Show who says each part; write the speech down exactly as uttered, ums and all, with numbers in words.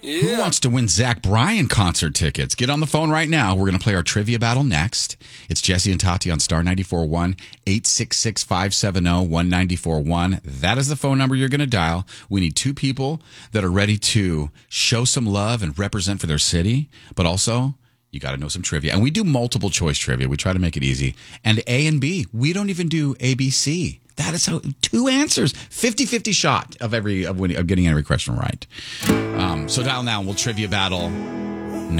Speaker 1: Yeah.
Speaker 2: Who wants to win Zach Bryan concert tickets? Get on the phone right now. We're going to play our trivia battle next. It's Jesse and Tati on Star ninety-four point one, eight six six, five seven zero, one nine four one. That is the phone number you're going to dial. We need two people that are ready to show some love and represent for their city, but also you got to know some trivia. And we do multiple choice trivia. We try to make it easy. And A and B. We don't even do A B C. That is how two answers, fifty-fifty shot of every of, winning, of getting every question right. Um, so dial now and we'll trivia battle